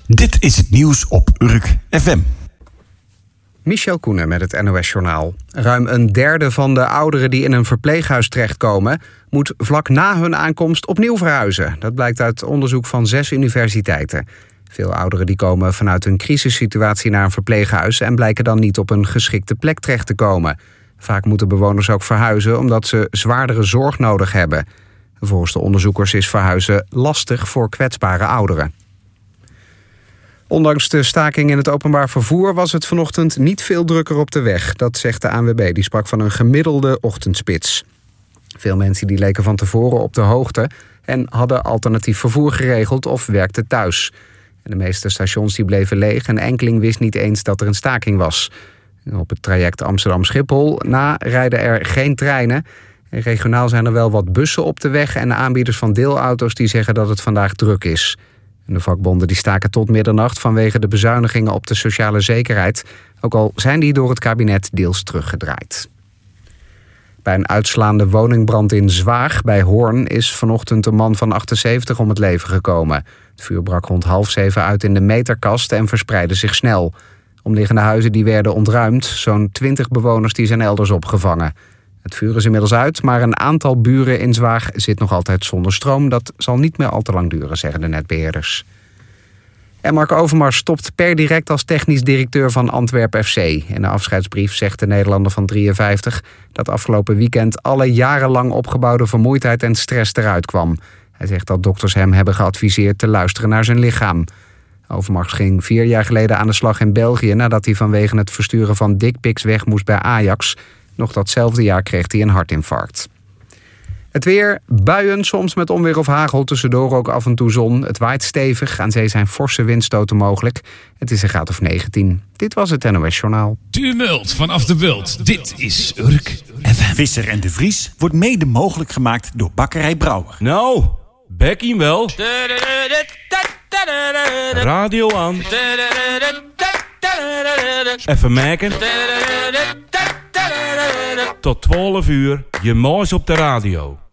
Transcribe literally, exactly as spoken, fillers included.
Dit is het nieuws op Urk F M. Michel Koenen met het N O S-journaal. Ruim een derde van de ouderen die in een verpleeghuis terechtkomen moet vlak na hun aankomst opnieuw verhuizen. Dat blijkt uit onderzoek van zes universiteiten. Veel ouderen die komen vanuit een crisissituatie naar een verpleeghuis en blijken dan niet op een geschikte plek terecht te komen. Vaak moeten bewoners ook verhuizen omdat ze zwaardere zorg nodig hebben. Volgens de onderzoekers is verhuizen lastig voor kwetsbare ouderen. Ondanks de staking in het openbaar vervoer was het vanochtend niet veel drukker op de weg. Dat zegt de A N W B, die sprak van een gemiddelde ochtendspits. Veel mensen die leken van tevoren op de hoogte en hadden alternatief vervoer geregeld of werkten thuis. En de meeste stations die bleven leeg en enkeling wist niet eens dat er een staking was. En op het traject Amsterdam-Schiphol na rijden er geen treinen. En regionaal zijn er wel wat bussen op de weg en aanbieders van deelauto's die zeggen dat het vandaag druk is. En de vakbonden die staken tot middernacht vanwege de bezuinigingen op de sociale zekerheid. Ook al zijn die door het kabinet deels teruggedraaid. Bij een uitslaande woningbrand in Zwaag bij Hoorn is vanochtend een man van achtenzeventig om het leven gekomen. Het vuur brak rond half zeven uit in de meterkast en verspreidde zich snel. Omliggende huizen die werden ontruimd, zo'n twintig bewoners die zijn elders opgevangen. Het vuur is inmiddels uit, maar een aantal buren in Zwaag zit nog altijd zonder stroom. Dat zal niet meer al te lang duren, zeggen de netbeheerders. En Mark Overmars stopt per direct als technisch directeur van Antwerp F C. In de afscheidsbrief zegt de Nederlander van drieënvijftig... dat afgelopen weekend alle jarenlang opgebouwde vermoeidheid en stress eruit kwam. Hij zegt dat dokters hem hebben geadviseerd te luisteren naar zijn lichaam. Overmars ging vier jaar geleden aan de slag in België nadat hij vanwege het versturen van dickpics weg moest bij Ajax. Nog datzelfde jaar kreeg hij een hartinfarct. Het weer, buien, soms met onweer of hagel, tussendoor ook af en toe zon. Het waait stevig, aan zee zijn forse windstoten mogelijk. Het is een graad of negentien. Dit was het N O S-journaal. Tumult vanaf de Bult. Dit is Urk F M. Visser en de Vries wordt mede mogelijk gemaakt door Bakkerij Brouwer. Nou, Becky wel. Radio aan. Even maken. Tot twaalf uur, je maas op de radio.